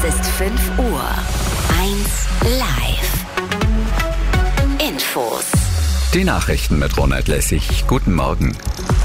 ist 5 Uhr. 1 live. Infos. Die Nachrichten mit Ronald Lessig. Guten Morgen.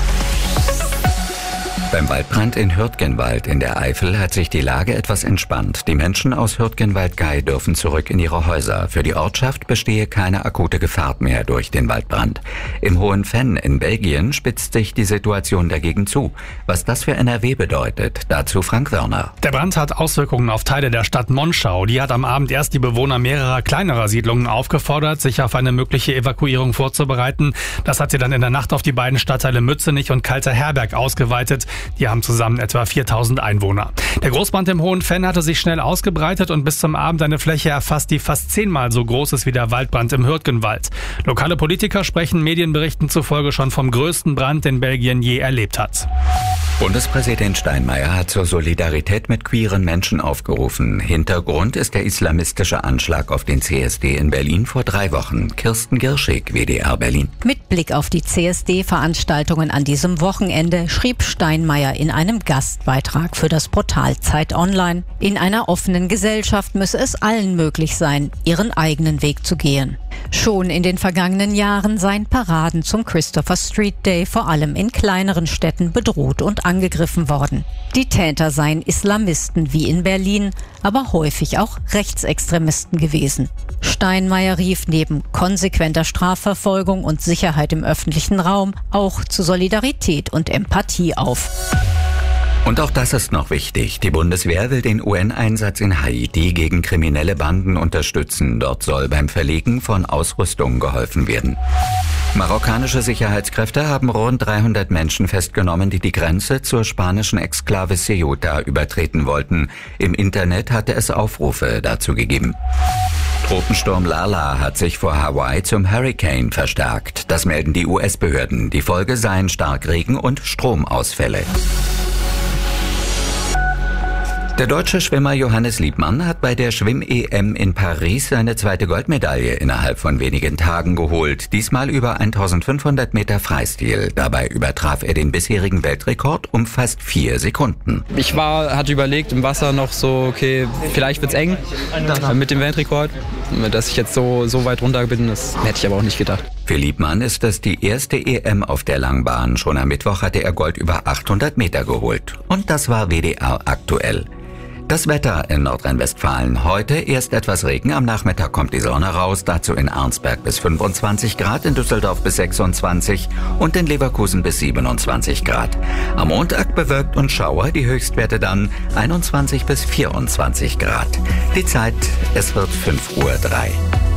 Beim Waldbrand in Hürtgenwald in der Eifel hat sich die Lage etwas entspannt. Die Menschen aus Hürtgenwald-Gay dürfen zurück in ihre Häuser. Für die Ortschaft bestehe keine akute Gefahr mehr durch den Waldbrand. Im Hohen Venn in Belgien spitzt sich die Situation dagegen zu. Was das für NRW bedeutet, dazu Frank Wörner. Der Brand hat Auswirkungen auf Teile der Stadt Monschau. Die hat am Abend erst die Bewohner mehrerer kleinerer Siedlungen aufgefordert, sich auf eine mögliche Evakuierung vorzubereiten. Das hat sie dann in der Nacht auf die beiden Stadtteile Mützenich und Kalter Herberg ausgeweitet. Die haben zusammen etwa 4000 Einwohner. Der Großbrand im Hohen Venn hatte sich schnell ausgebreitet und bis zum Abend eine Fläche erfasst, die fast 10-mal so groß ist wie der Waldbrand im Hürtgenwald. Lokale Politiker sprechen Medienberichten zufolge schon vom größten Brand, den Belgien je erlebt hat. Bundespräsident Steinmeier hat zur Solidarität mit queeren Menschen aufgerufen. Hintergrund ist der islamistische Anschlag auf den CSD in Berlin vor 3 Wochen. Kirsten Girschig, WDR Berlin. Mit Blick auf die CSD-Veranstaltungen an diesem Wochenende schrieb Steinmeier in einem Gastbeitrag für das Portal Zeit Online: In einer offenen Gesellschaft müsse es allen möglich sein, ihren eigenen Weg zu gehen. Schon in den vergangenen Jahren seien Paraden zum Christopher Street Day vor allem in kleineren Städten bedroht und angegriffen worden. Die Täter seien Islamisten wie in Berlin, aber häufig auch Rechtsextremisten gewesen. Steinmeier rief neben konsequenter Strafverfolgung und Sicherheit im öffentlichen Raum auch zu Solidarität und Empathie auf. Und auch das ist noch wichtig. Die Bundeswehr will den UN-Einsatz in Haiti gegen kriminelle Banden unterstützen. Dort soll beim Verlegen von Ausrüstung geholfen werden. Marokkanische Sicherheitskräfte haben rund 300 Menschen festgenommen, die die Grenze zur spanischen Exklave Ceuta übertreten wollten. Im Internet hatte es Aufrufe dazu gegeben. Tropensturm Lala hat sich vor Hawaii zum Hurricane verstärkt. Das melden die US-Behörden. Die Folge seien Starkregen und Stromausfälle. Der deutsche Schwimmer Johannes Liebmann hat bei der Schwimm-EM in Paris seine 2. Goldmedaille innerhalb von wenigen Tagen geholt. Diesmal über 1500 Meter Freistil. Dabei übertraf er den bisherigen Weltrekord um fast 4 Sekunden. Ich hatte überlegt im Wasser noch so, okay, vielleicht wird's eng mit dem Weltrekord. Dass ich jetzt so weit runter bin, das hätte ich aber auch nicht gedacht. Für Liebmann ist das die erste EM auf der Langbahn. Schon am Mittwoch hatte er Gold über 800 Meter geholt. Und das war WDR aktuell. Das Wetter in Nordrhein-Westfalen. Heute erst etwas Regen, am Nachmittag kommt die Sonne raus, dazu in Arnsberg bis 25 Grad, in Düsseldorf bis 26 und in Leverkusen bis 27 Grad. Am Montag bewölkt und Schauer, die Höchstwerte dann 21 bis 24 Grad. Die Zeit, es wird 5:03 Uhr.